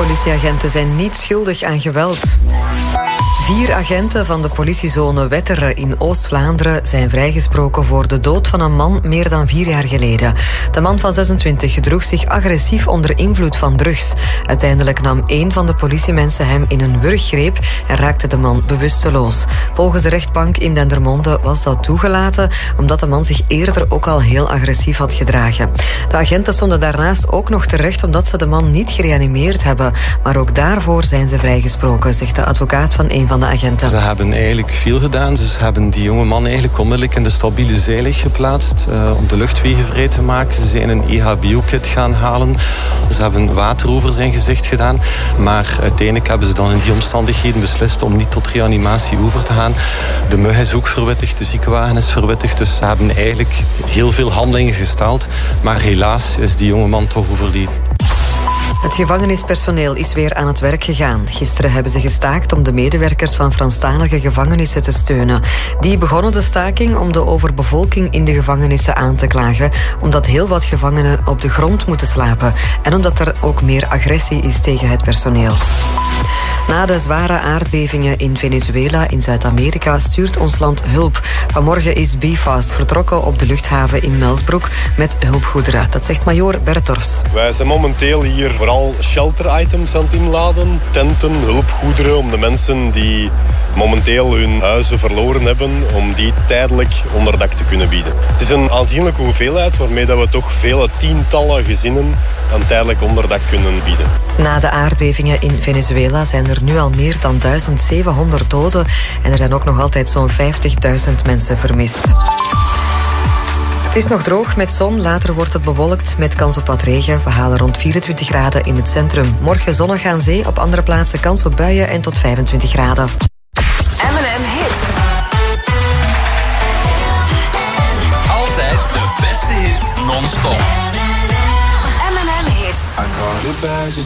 Politieagenten zijn niet schuldig aan geweld. 4 agenten van de politiezone Wetteren in Oost-Vlaanderen zijn vrijgesproken voor de dood van een man meer dan 4 jaar geleden. De man van 26 gedroeg zich agressief onder invloed van drugs. Uiteindelijk nam 1 van de politiemensen hem in een wurggreep en raakte de man bewusteloos. Volgens de rechtbank in Dendermonde was dat toegelaten omdat de man zich eerder ook al heel agressief had gedragen. De agenten stonden daarnaast ook nog terecht omdat ze de man niet gereanimeerd hebben. Maar ook daarvoor zijn ze vrijgesproken, zegt de advocaat van een van de agenten. Ze hebben eigenlijk veel gedaan. Ze hebben die jonge man eigenlijk onmiddellijk in de stabiele zijlig geplaatst om de luchtwegen vrij te maken. Ze zijn een EHBO-kit gaan halen. Ze hebben water over zijn gezicht gedaan. Maar uiteindelijk hebben ze dan in die omstandigheden beslist om niet tot reanimatie over te gaan. De mug is ook verwittigd, de ziekenwagen is verwittigd. Dus ze hebben eigenlijk heel veel handelingen gesteld. Maar helaas is die jonge man toch overleden. Het gevangenispersoneel is weer aan het werk gegaan. Gisteren hebben ze gestaakt om de medewerkers van Franstalige gevangenissen te steunen. Die begonnen de staking om de overbevolking in de gevangenissen aan te klagen, omdat heel wat gevangenen op de grond moeten slapen en omdat er ook meer agressie is tegen het personeel. Na de zware aardbevingen in Venezuela in Zuid-Amerika stuurt ons land hulp. Vanmorgen is BeFast vertrokken op de luchthaven in Melsbroek met hulpgoederen. Dat zegt majoor Bertors. Wij zijn momenteel hier vooral shelter-items aan het inladen. Tenten, hulpgoederen om de mensen die momenteel hun huizen verloren hebben, om die tijdelijk onderdak te kunnen bieden. Het is een aanzienlijke hoeveelheid waarmee dat we toch vele tientallen gezinnen aan tijdelijk onderdak kunnen bieden. Na de aardbevingen in Venezuela zijn er nu al meer dan 1700 doden en er zijn ook nog altijd zo'n 50.000 mensen vermist. Het is nog droog met zon, later wordt het bewolkt met kans op wat regen. We halen rond 24 graden in het centrum. Morgen zonnig aan zee, op andere plaatsen kans op buien en tot 25 graden. M&M Hits. Altijd de beste hits non-stop. M&M Hits.